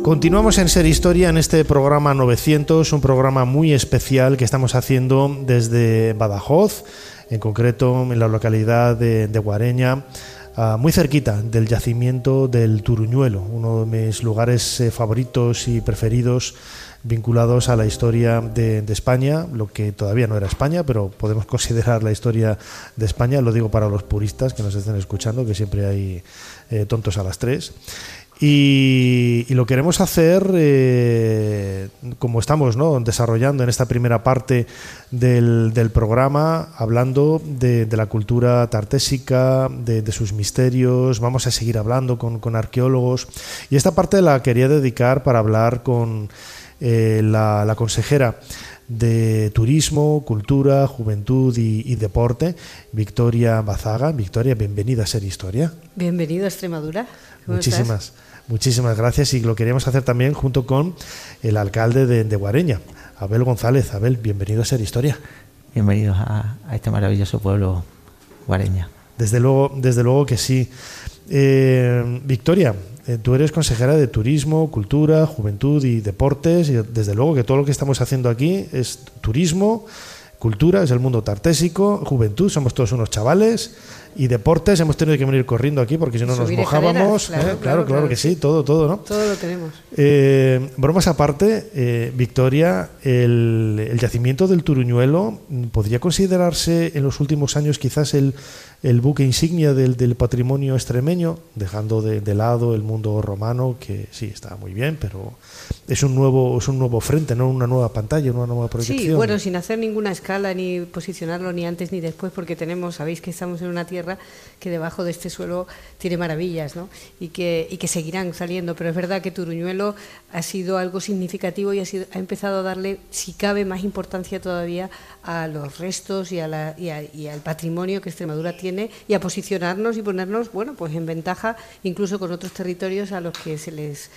Continuamos en Ser Historia en este programa 900, un programa muy especial que estamos haciendo desde Badajoz, en concreto en la localidad de Guareña, muy cerquita del yacimiento del Turuñuelo, uno de mis lugares favoritos y preferidos vinculados a la historia de España, lo que todavía no era España, pero podemos considerar la historia de España, lo digo para los puristas que nos estén escuchando, que siempre hay tontos a las 3. Y lo queremos hacer como estamos, ¿no?, desarrollando en esta primera parte del programa, hablando de la cultura tartésica, de sus misterios. Vamos a seguir hablando con arqueólogos, y esta parte la quería dedicar para hablar con la consejera de Turismo, Cultura, Juventud y Deporte, Victoria Bazaga. Victoria, bienvenida a Ser Historia. Bienvenido a Extremadura. Muchísimas gracias, y lo queríamos hacer también junto con el alcalde de Guareña, Abel González. Abel, bienvenido a Ser Historia. Bienvenidos a este maravilloso pueblo Guareña. Desde luego que sí. Victoria, tú eres consejera de Turismo, Cultura, Juventud y Deportes, y desde luego que todo lo que estamos haciendo aquí es turismo, cultura, es el mundo tartésico, juventud, somos todos unos chavales, y deportes, hemos tenido que venir corriendo aquí porque si no nos mojábamos. Claro que sí, todo, ¿no? Todo lo tenemos. Bromas aparte, Victoria, el yacimiento del Turuñuelo podría considerarse en los últimos años quizás el buque insignia del patrimonio extremeño, dejando de lado el mundo romano, que sí, está muy bien, pero es un nuevo frente, no una nueva pantalla, una nueva proyección. Sí, bueno, sin hacer ninguna escala ni posicionarlo ni antes ni después, porque sabéis que estamos en una tierra que debajo de este suelo tiene maravillas, ¿no? y que seguirán saliendo, pero es verdad que Turuñuelo ha sido algo significativo y ha empezado a darle, si cabe, más importancia todavía a los restos y al patrimonio que Extremadura tiene, y a posicionarnos y ponernos, bueno, pues en ventaja incluso con otros territorios a los que se les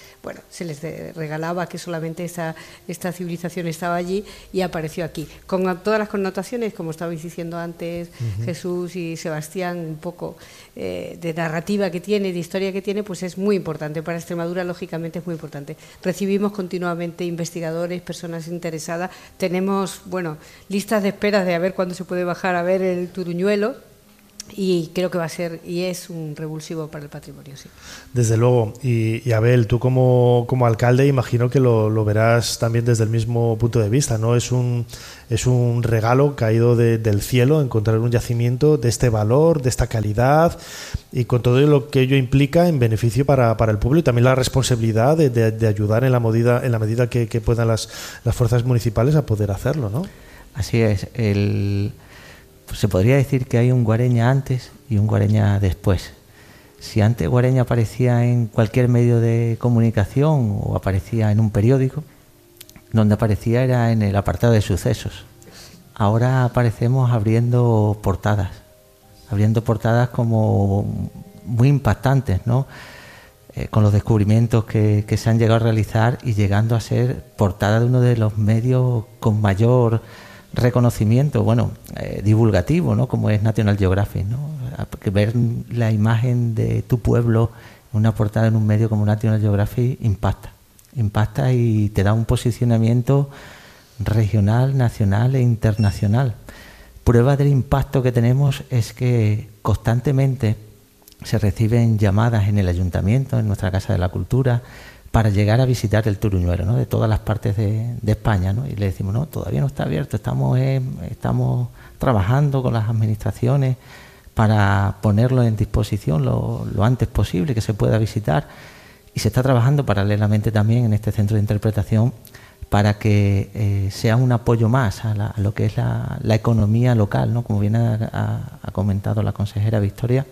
regalaba que solamente esta civilización estaba allí y apareció aquí, con todas las connotaciones, como estabais diciendo antes, Jesús y Sebastián, un poco de narrativa que tiene, de historia que tiene, pues es muy importante. Para Extremadura, lógicamente, es muy importante. Recibimos continuamente investigadores, personas interesadas. Tenemos, listas de espera de a ver cuándo se puede bajar a ver el Turuñuelo, y creo que va a ser y es un revulsivo para el patrimonio, sí. Desde luego. Y Abel, tú como alcalde imagino que lo verás también desde el mismo punto de vista, ¿no? Es un regalo caído del cielo encontrar un yacimiento de este valor, de esta calidad, y con todo lo que ello implica en beneficio para el pueblo, y también la responsabilidad de ayudar en la medida que puedan las fuerzas municipales a poder hacerlo, ¿no? Así es. Se podría decir que hay un Guareña antes y un Guareña después. Si antes Guareña aparecía en cualquier medio de comunicación o aparecía en un periódico, donde aparecía era en el apartado de sucesos. Ahora aparecemos abriendo portadas como muy impactantes, ¿no? Con los descubrimientos que se han llegado a realizar, y llegando a ser portada de uno de los medios con mayor reconocimiento, divulgativo, ¿no?, como es National Geographic, ¿no? Que ver la imagen de tu pueblo en una portada en un medio como National Geographic impacta y te da un posicionamiento regional, nacional e internacional. Prueba del impacto que tenemos es que constantemente se reciben llamadas en el ayuntamiento, en nuestra Casa de la Cultura, para llegar a visitar el Turuñuelo, ¿no?, de todas las partes de España, ¿no? Y le decimos, no, todavía no está abierto, estamos trabajando con las administraciones para ponerlo en disposición lo antes posible, que se pueda visitar, y se está trabajando paralelamente también en este centro de interpretación para que sea un apoyo más a lo que es la economía local, ¿no? Como bien ha comentado la consejera Victoria,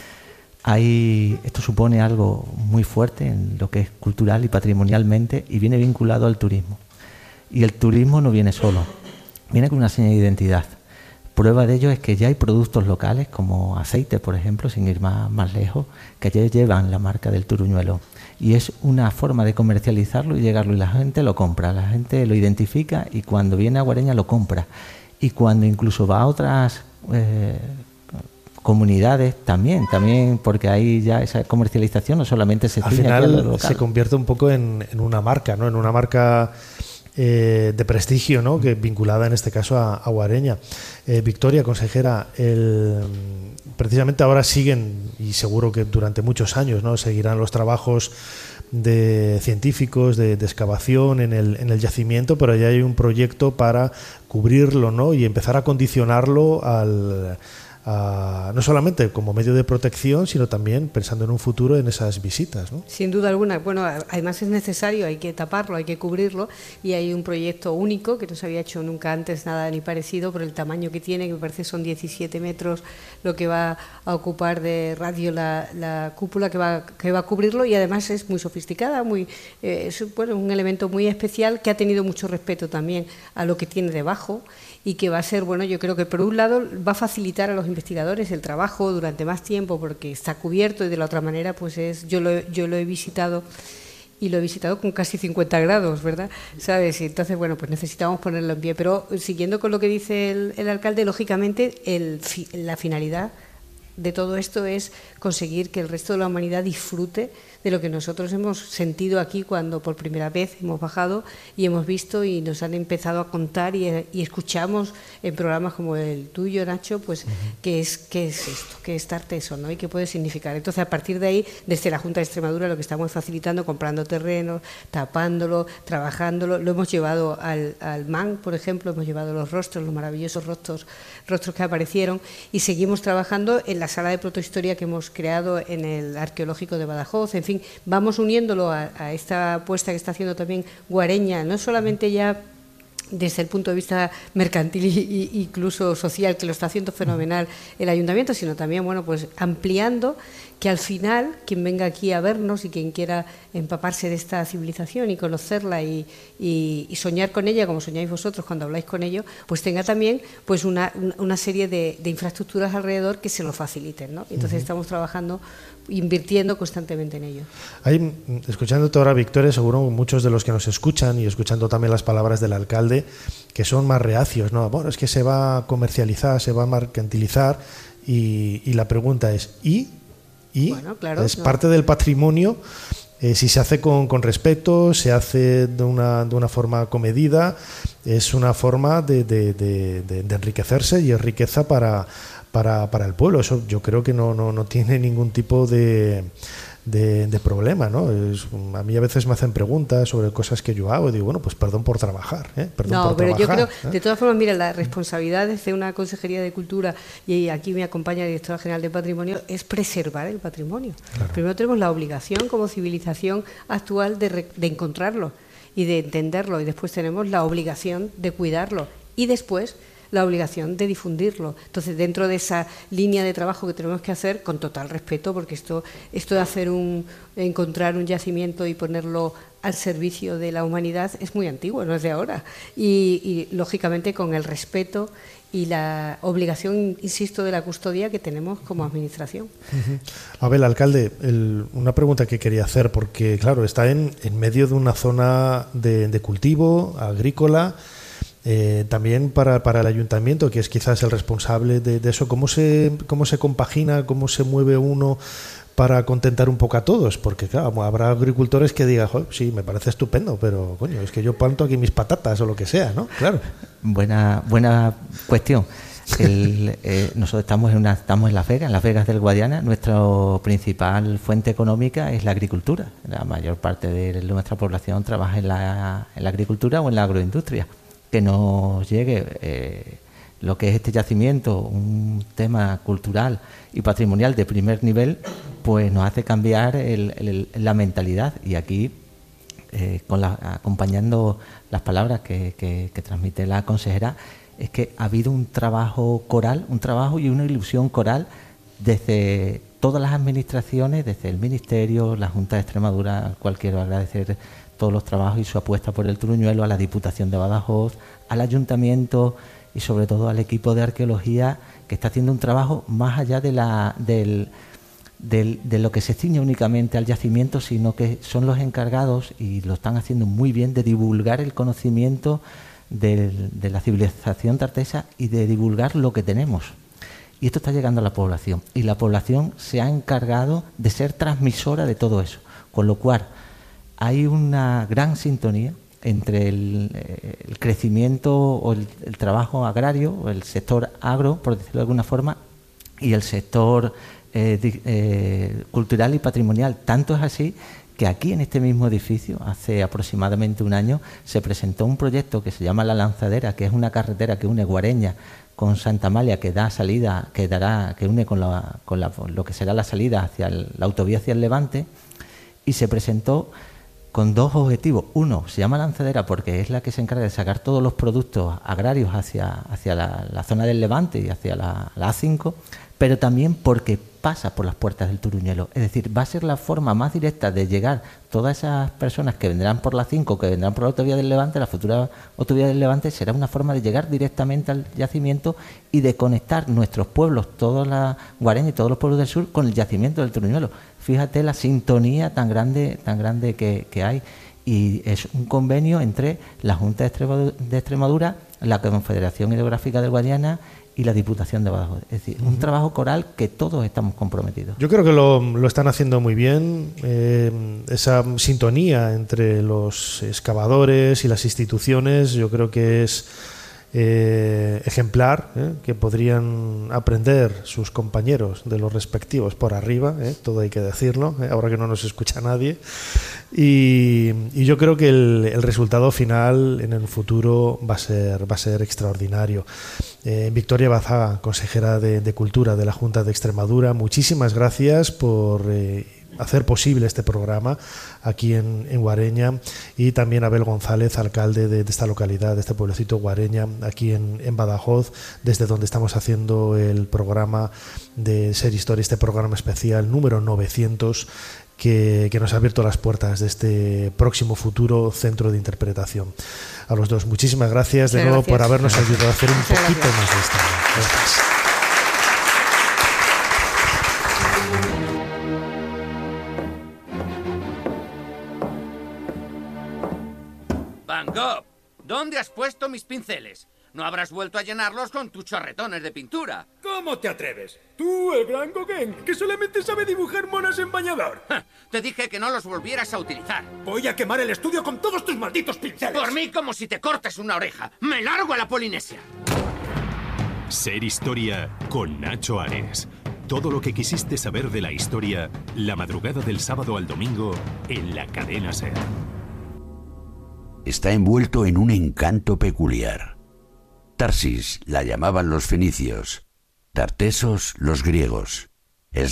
esto supone algo muy fuerte en lo que es cultural y patrimonialmente, y viene vinculado al turismo. Y el turismo no viene solo, viene con una seña de identidad. Prueba de ello es que ya hay productos locales como aceite, por ejemplo, sin ir más lejos, que ya llevan la marca del Turuñuelo. Y es una forma de comercializarlo y llegarlo, y la gente lo compra, la gente lo identifica, y cuando viene a Guareña lo compra. Y cuando incluso va a otras comunidades también, porque ahí ya esa comercialización no solamente se al ciñe aquí a lo final local. se convierte un poco en una marca, ¿no? En una marca de prestigio, ¿no? Que vinculada en este caso a Guareña. Victoria, consejera, precisamente ahora siguen, y seguro que durante muchos años, ¿no? Seguirán los trabajos de científicos de excavación en el yacimiento, pero ya hay un proyecto para cubrirlo, ¿no? Y empezar a condicionarlo no solamente como medio de protección, sino también pensando en un futuro en esas visitas, ¿no? Sin duda alguna. Bueno, además es necesario, hay que taparlo, hay que cubrirlo, y hay un proyecto único que no se había hecho nunca antes nada ni parecido por el tamaño que tiene, que me parece son 17 metros lo que va a ocupar de radio la cúpula que va a cubrirlo, y además es muy sofisticada, es un elemento muy especial que ha tenido mucho respeto también a lo que tiene debajo, y que va a ser, bueno, yo creo que por un lado va a facilitar a los investigadores el trabajo durante más tiempo porque está cubierto, y de la otra manera pues yo lo he visitado, y lo he visitado con casi 50 grados, ¿verdad? ¿Sabes? Y entonces, bueno, pues necesitamos ponerlo en pie. Pero siguiendo con lo que dice el alcalde, lógicamente la finalidad de todo esto es conseguir que el resto de la humanidad disfrute de lo que nosotros hemos sentido aquí cuando por primera vez hemos bajado y hemos visto y nos han empezado a contar y escuchamos en programas como el tuyo, Nacho, pues qué es esto, qué es Tarteso, ¿no? Y qué puede significar. Entonces, a partir de ahí, desde la Junta de Extremadura lo que estamos facilitando, comprando terrenos, tapándolo, trabajándolo, lo hemos llevado al MAN, por ejemplo, hemos llevado los rostros, los maravillosos rostros que aparecieron, y seguimos trabajando en la sala de protohistoria que hemos creado en el Arqueológico de Badajoz. En fin, vamos uniéndolo a esta apuesta que está haciendo también Guareña, no solamente ya desde el punto de vista mercantil e incluso social, que lo está haciendo fenomenal el ayuntamiento, sino también, bueno, pues ampliando, que al final quien venga aquí a vernos y quien quiera empaparse de esta civilización y conocerla y soñar con ella como soñáis vosotros cuando habláis con ello, pues tenga también pues una serie de infraestructuras alrededor que se lo faciliten, ¿no? Entonces estamos trabajando, invirtiendo constantemente en ello. Escuchándote ahora, Victoria, seguro muchos de los que nos escuchan y escuchando también las palabras del alcalde, que son más reacios, ¿no? Bueno, es que se va a comercializar, se va a mercantilizar, y la pregunta es, bueno, claro, es parte del patrimonio. Si se hace con respeto, se hace de una forma comedida, es una forma de enriquecerse, y es riqueza para el pueblo. Eso yo creo que no tiene ningún tipo de problema, ¿no? A mí a veces me hacen preguntas sobre cosas que yo hago y digo, bueno, pues perdón por trabajar, yo creo, de todas formas, mira, la responsabilidad de una Consejería de Cultura, y aquí me acompaña la Directora General de Patrimonio, es preservar el patrimonio. Claro. Primero tenemos la obligación como civilización actual de encontrarlo y de entenderlo, y después tenemos la obligación de cuidarlo, y después la obligación de difundirlo. Entonces, dentro de esa línea de trabajo que tenemos que hacer, con total respeto, porque esto de encontrar un yacimiento y ponerlo al servicio de la humanidad es muy antiguo, no es de ahora. Y lógicamente, con el respeto y la obligación, insisto, de la custodia que tenemos como administración. A ver, alcalde, una pregunta que quería hacer, porque claro, está en medio de una zona de cultivo agrícola. También para el ayuntamiento, que es quizás el responsable de eso, ¿cómo se compagina, cómo se mueve uno para contentar un poco a todos? Porque claro, habrá agricultores que digan, sí, me parece estupendo, pero coño, es que yo planto aquí mis patatas o lo que sea, ¿no? Claro. Buena cuestión. Nosotros estamos en Las Vegas del Guadiana. Nuestra principal fuente económica es la agricultura. La mayor parte de nuestra población trabaja en la agricultura o en la agroindustria. Que nos llegue lo que es este yacimiento, un tema cultural y patrimonial de primer nivel, pues nos hace cambiar la mentalidad. Y aquí, acompañando las palabras que transmite la consejera, es que ha habido un trabajo coral, un trabajo y una ilusión coral desde todas las administraciones, desde el Ministerio, la Junta de Extremadura, al cual quiero agradecer todos los trabajos y su apuesta por el Turuñuelo, a la Diputación de Badajoz, al Ayuntamiento y sobre todo al equipo de arqueología, que está haciendo un trabajo más allá de lo que se ciñe únicamente al yacimiento, sino que son los encargados, y lo están haciendo muy bien, de divulgar el conocimiento de la civilización tartesa y de divulgar lo que tenemos. Y esto está llegando a la población. Y la población se ha encargado de ser transmisora de todo eso. Con lo cual, hay una gran sintonía entre el crecimiento o el trabajo agrario, o el sector agro, por decirlo de alguna forma, y el sector cultural y patrimonial. Tanto es así que aquí en este mismo edificio, hace aproximadamente un año, se presentó un proyecto que se llama La Lanzadera, que es una carretera que une Guareña con Santa Amalia, que da salida, que une con lo que será la salida hacia la autovía hacia el Levante, y se presentó con dos objetivos. Uno, se llama Lanzadera porque es la que se encarga de sacar todos los productos agrarios hacia la zona del Levante y hacia la A5, pero también porque pasa por las puertas del Turuñuelo. Es decir, va a ser la forma más directa de llegar todas esas personas que vendrán por la 5, que vendrán por la autovía del Levante, la futura autovía del Levante, será una forma de llegar directamente al yacimiento y de conectar nuestros pueblos, toda la Guareña y todos los pueblos del sur, con el yacimiento del Turuñuelo. Fíjate la sintonía tan grande que hay. Y es un convenio entre la Junta de Extremadura, la Confederación Hidrográfica del Guadiana y la Diputación de Badajoz. Es decir, un trabajo coral que todos estamos comprometidos. Yo creo que lo están haciendo muy bien. Esa sintonía entre los excavadores y las instituciones, yo creo que es ejemplar, que podrían aprender sus compañeros de los respectivos por arriba, todo hay que decirlo, ahora que no nos escucha nadie. Y yo creo que el resultado final en el futuro va a ser extraordinario. Victoria Bazaga, consejera de Cultura de la Junta de Extremadura, muchísimas gracias por hacer posible este programa aquí en Guareña, y también Abel González, alcalde de esta localidad, de este pueblecito Guareña, aquí en Badajoz, desde donde estamos haciendo el programa de Ser Historia, este programa especial número 900, que nos ha abierto las puertas de este próximo futuro centro de interpretación. A los dos, muchísimas gracias de nuevo por habernos ayudado a hacer un poquito más de historia. Gracias. Van Gogh, ¿dónde has puesto mis pinceles? No habrás vuelto a llenarlos con tus chorretones de pintura. ¿Cómo te atreves? Tú, el gran Gauguin, que solamente sabe dibujar monas en bañador. Te dije que no los volvieras a utilizar. Voy a quemar el estudio con todos tus malditos pinceles. Por mí, como si te cortes una oreja. ¡Me largo a la Polinesia! Ser Historia con Nacho Ares. Todo lo que quisiste saber de la historia, la madrugada del sábado al domingo, en la cadena SER. Está envuelto en un encanto peculiar. Tarsis la llamaban los fenicios, Tartesos los griegos.